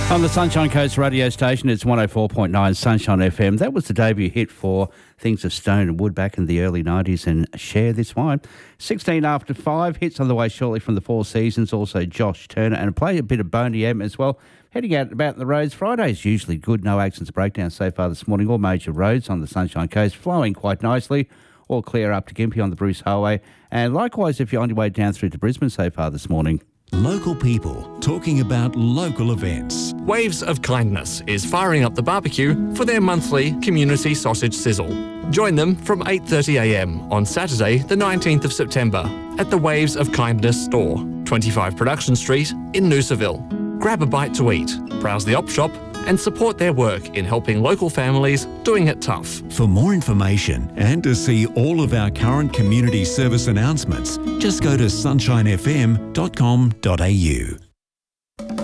On the Sunshine Coast radio station, it's 104.9 Sunshine FM. That was the debut hit for Things of Stone and Wood back in the early 90s, and Share This Wine. 16 after 5, hits on the way shortly from the Four Seasons, also Josh Turner, and play a bit of Boney M as well. Heading out about the roads, Friday's usually good, no accidents breakdown so far this morning. All major roads on the Sunshine Coast flowing quite nicely. All clear up to Gympie on the Bruce Highway, and likewise if you're on your way down through to Brisbane so far this morning. Local people talking about local events. Waves of Kindness is firing up the barbecue for their monthly community sausage sizzle. Join them from 8:30am on Saturday the 19th of September at the Waves of Kindness store, 25 Production Street in Noosaville. Grab a bite to eat, browse the op shop and support their work in helping local families doing it tough. For more information and to see all of our current community service announcements, just go to sunshinefm.com.au.